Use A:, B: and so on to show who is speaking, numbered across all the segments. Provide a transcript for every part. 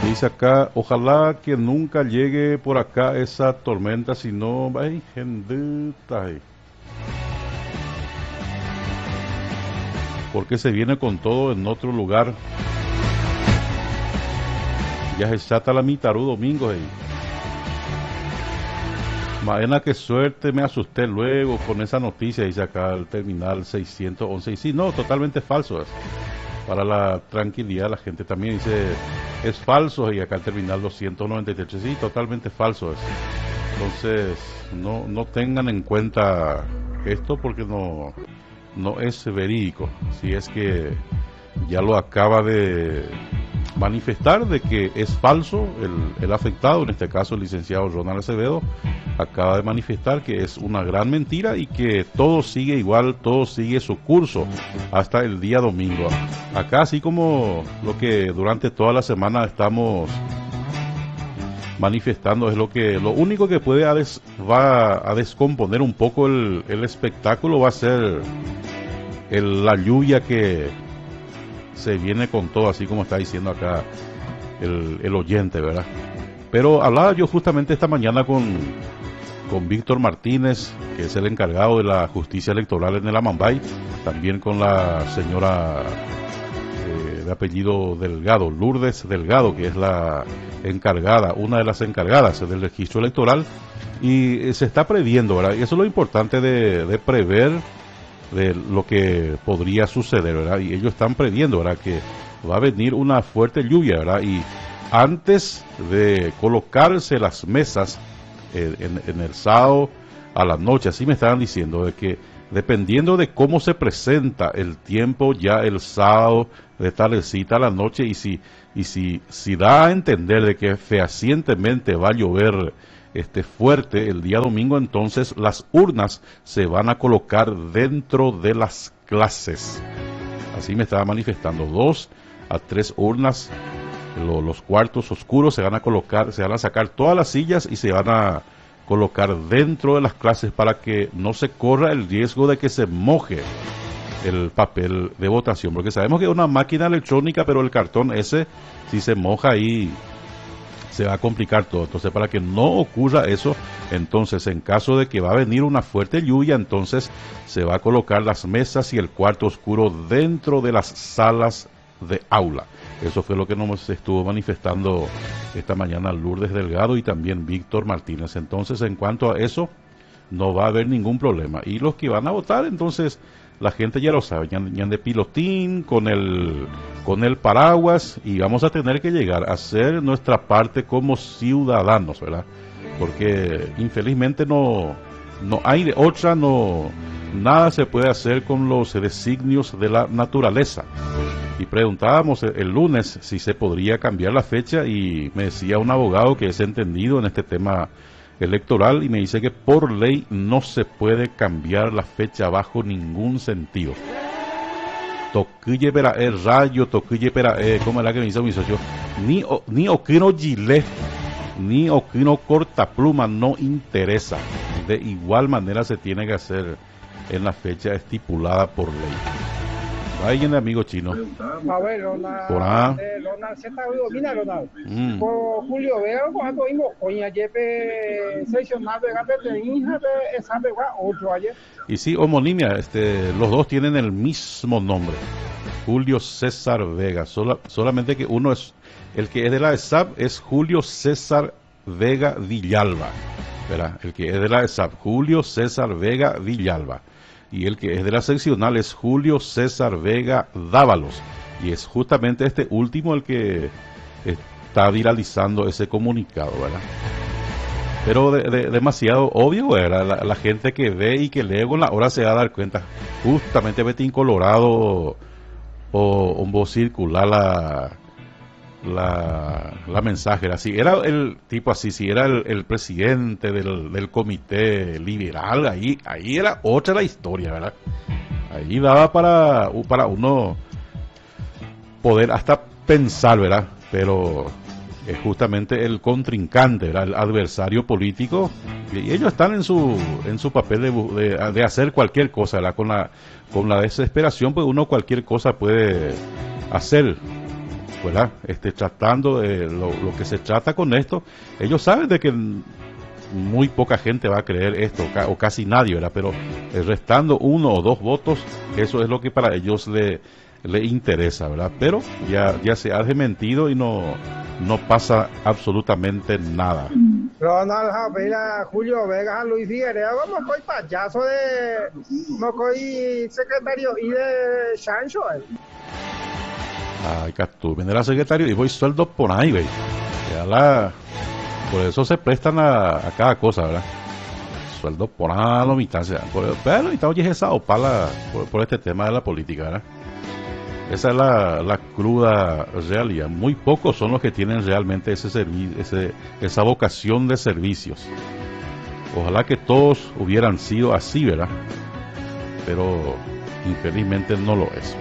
A: Dice acá, ojalá que nunca llegue por acá esa tormenta, si no, ay, gendita, porque se viene con todo en otro lugar. Ya se chata la mitarú domingo, Maena, qué suerte, me asusté luego con esa noticia, dice acá el terminal 611. Y sí, no, totalmente falso es. Para la tranquilidad, la gente también dice, es falso, y acá el terminal 293, sí, totalmente falso es. Entonces, no tengan en cuenta esto porque no es verídico. Si es que ya lo acaba de manifestar de que es falso, el afectado, en este caso el licenciado Ronald Acevedo, acaba de manifestar que es una gran mentira y que todo sigue igual, todo sigue su curso hasta el día domingo. Acá, así como lo que durante toda la semana estamos manifestando, es lo único que puede va a descomponer un poco el espectáculo, va a ser la lluvia que se viene con todo, así como está diciendo acá el oyente, ¿verdad? Pero hablaba yo justamente esta mañana con Víctor Martínez, que es el encargado de la justicia electoral en el Amambay, también con la señora de apellido Delgado, Lourdes Delgado, que es la encargada, una de las encargadas del registro electoral, y se está previendo, ¿verdad? Y eso es lo importante de prever de lo que podría suceder, ¿verdad? Y ellos están previendo, ¿verdad?, que va a venir una fuerte lluvia, ¿verdad? Y antes de colocarse las mesas en el sábado a la noche, así me estaban diciendo, de que dependiendo de cómo se presenta el tiempo ya el sábado de tardecita a la noche, y si da a entender de que fehacientemente va a llover fuerte el día domingo, entonces las urnas se van a colocar dentro de las clases. Así me estaba manifestando, 2 a 3 urnas, los cuartos oscuros se van a colocar, se van a sacar todas las sillas y se van a colocar dentro de las clases para que no se corra el riesgo de que se moje el papel de votación, porque sabemos que es una máquina electrónica, pero el cartón ese, si se moja ahí, se va a complicar todo. Entonces, para que no ocurra eso, entonces en caso de que va a venir una fuerte lluvia, entonces se va a colocar las mesas y el cuarto oscuro dentro de las salas de aula. Eso fue lo que nos estuvo manifestando esta mañana Lourdes Delgado y también Víctor Martínez. Entonces, en cuanto a eso, no va a haber ningún problema. Y los que van a votar, entonces, la gente ya lo sabe, ya de pilotín, con el paraguas, y vamos a tener que llegar a hacer nuestra parte como ciudadanos, ¿verdad? Porque infelizmente no hay de otra, nada se puede hacer con los designios de la naturaleza. Y preguntábamos el lunes si se podría cambiar la fecha, y me decía un abogado que es entendido en este tema electoral, y me dice que por ley no se puede cambiar la fecha bajo ningún sentido. Toquille para el rayo, toquille para ¿cómo era que me hizo mi socio? Ni oquino gilet, ni oquino cortapluma, no interesa. De igual manera se tiene que hacer en la fecha estipulada por ley. Alguien, amigo chino.
B: A ver, Ronald. Ronald, se está domina, Ronald. Por Julio Veo, cuando vimos, coña, jefe, seccionado de gabete, hija de esa otro ayer.
A: Y sí, homonimia, los dos tienen el mismo nombre. Julio César Vega. Solamente que uno es, el que es de la ESAP es Julio César Vega Villalba. ¿Verdad? El que es de la ESAP, Julio César Vega Villalba. Y el que es de la seccional es Julio César Vega Dávalos. Y es justamente este último el que está viralizando ese comunicado, ¿verdad? Pero demasiado obvio, ¿verdad? La gente que ve y que lee con la hora se va a dar cuenta. Justamente Betín Colorado o un voz circular la mensajera, si era el tipo así, si era el presidente del comité liberal, ahí era otra la historia, ¿verdad? Ahí daba para uno poder hasta pensar, ¿verdad? Pero es justamente el contrincante, ¿verdad? El adversario político, y ellos están en su papel de hacer cualquier cosa, ¿verdad? Con la desesperación, pues uno cualquier cosa puede hacer. ¿verdad? Tratando de lo que se trata con esto. Ellos saben de que muy poca gente va a creer esto, o casi nadie, ¿verdad? Pero restando 1 o 2 votos, eso es lo que para ellos le interesa, ¿verdad? Pero ya se ha desmentido y no pasa absolutamente nada.
B: Ronald Javela, Julio Vega, Luis Figueredo, no soy payaso no soy secretario y de Sancho.
A: Ay, tú venir a secretario y voy sueldo por ahí, güey. Por eso se prestan a cada cosa, ¿verdad? Sueldo por ahí, la mitad, pero mitad oye esa opala por este tema de la política, ¿verdad? Esa es la cruda realidad. Muy pocos son los que tienen realmente esa vocación de servicios. Ojalá que todos hubieran sido así, ¿verdad? Pero infelizmente no lo es.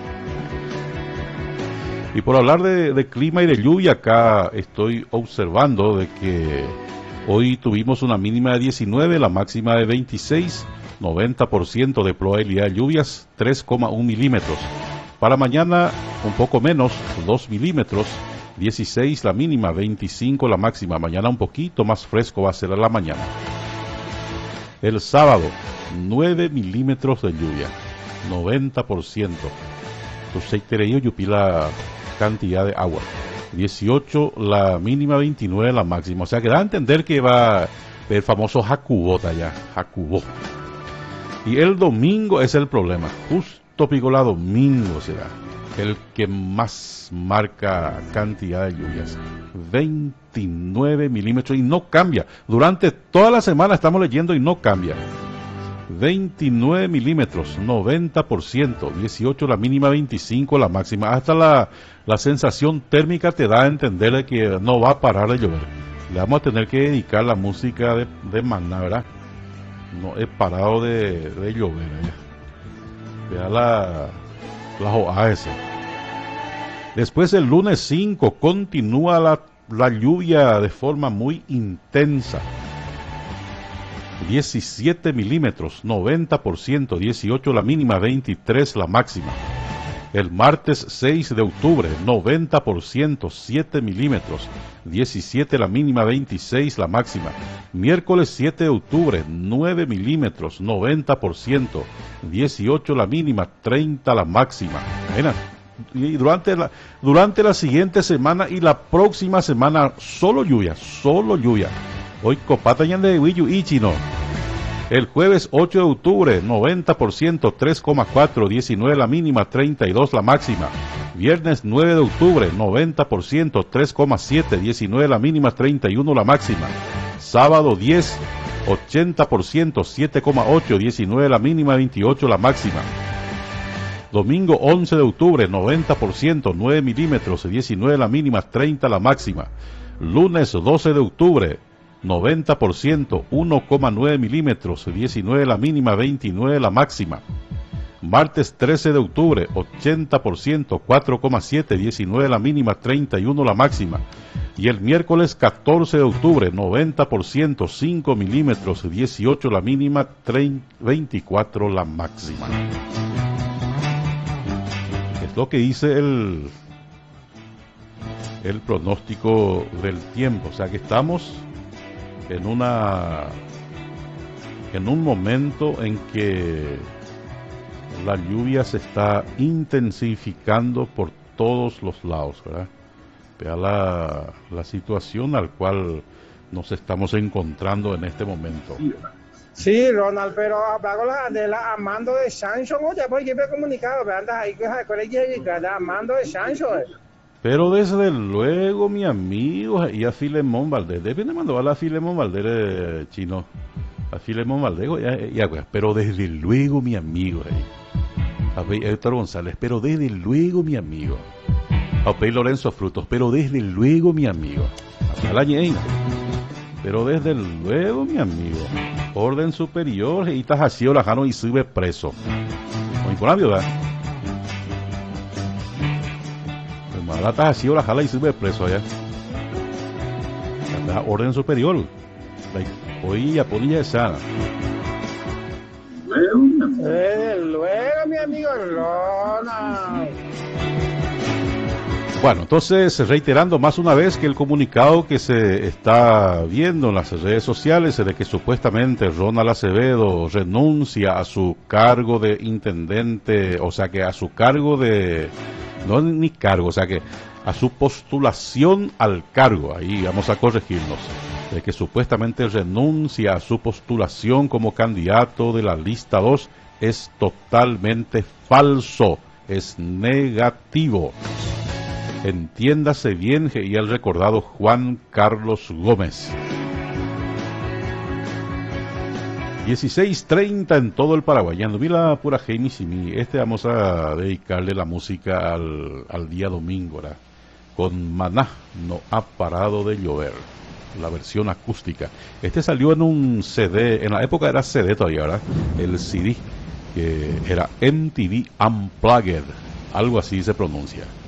A: Y por hablar de clima y de lluvia, acá estoy observando de que hoy tuvimos una mínima de 19, la máxima de 26, 90% de probabilidad de lluvias, 3,1 milímetros. Para mañana, un poco menos, 2 milímetros, 16 la mínima, 25 la máxima. Mañana un poquito más fresco va a ser a la mañana. El sábado, 9 milímetros de lluvia, 90%. Entonces, te yupi la cantidad de agua. 18 la mínima, 29 la máxima. O sea que da a entender que va el famoso Jacubota ya, Jacubó. Y el domingo es el problema. Justo picola domingo será el que más marca cantidad de lluvias. 29 milímetros y no cambia. Durante toda la semana estamos leyendo y no cambia. 29 milímetros, 90%, 18 la mínima, 25 la máxima. Hasta la sensación térmica te da a entender de que no va a parar de llover. Le vamos a tener que dedicar la música de Maná, ¿verdad? No he parado de llover. Vea las OAS. Después el lunes 5 continúa la lluvia de forma muy intensa. 17 milímetros, 90%, 18 la mínima, 23 la máxima. El martes 6 de octubre, 90%, 7 milímetros, 17 la mínima, 26 la máxima. Miércoles 7 de octubre, 9 milímetros, 90%, 18 la mínima, 30 la máxima. Mira, y durante la siguiente semana y la próxima semana, solo lluvia, solo lluvia. Hoy Copatañan de Huillu y Chino. El jueves 8 de octubre, 90%, 3,4, 19 la mínima, 32 la máxima. Viernes 9 de octubre, 90%, 3,7, 19 la mínima, 31 la máxima. Sábado 10, 80%, 7,8, 19 la mínima, 28 la máxima. Domingo 11 de octubre, 90%, 9 milímetros, 19 la mínima, 30 la máxima. Lunes 12 de octubre, 90%, 1,9 milímetros, 19 la mínima, 29 la máxima. Martes 13 de octubre, 80%, 4,7, 19 la mínima, 31 la máxima. Y el miércoles 14 de octubre, 90%, 5 milímetros, 18 la mínima, 24 la máxima. Es lo que dice el pronóstico del tiempo. O sea que estamos en un momento en que la lluvia se está intensificando por todos los lados, ¿verdad? Vea la situación al cual nos estamos encontrando en este momento.
B: Sí, Ronald, pero hago de la Amando de Sancho, ¿no? Ya porque me he comunicado, ¿verdad? Hay que de Amando de Sancho.
A: Pero desde luego, mi amigo, y a Filemón Valdés, deben mandar a Filemón Valdés chino, a Filemón Valdés, pero desde luego, mi amigo, a Héctor González, pero desde luego, mi amigo, a Pei Lorenzo Frutos, pero desde luego, mi amigo, a la Ñein, pero desde luego, mi amigo, orden superior, y Tajacio Lajano y sube preso, muy por la ¿verdad? La taja la jala y sube preso allá. La orden superior. Hoy ya ponía esa.
B: Luego, mi amigo Ronald.
A: Bueno, entonces reiterando más una vez que el comunicado que se está viendo en las redes sociales de que supuestamente Ronald Acevedo renuncia a su cargo de intendente, o sea que a su cargo de, no ni cargo, o sea que a su postulación al cargo, ahí vamos a corregirnos, de que supuestamente renuncia a su postulación como candidato de la lista 2 es totalmente falso, es negativo. Entiéndase bien y el recordado Juan Carlos Gómez. 16:30 en todo el Paraguay. Mira, pura Simi. Vamos a dedicarle la música al día domingo, ¿verdad? Con Maná, no ha parado de llover. La versión acústica. Salió en un CD, en la época era CD todavía, ¿verdad? El CD, que era MTV Unplugged, algo así se pronuncia.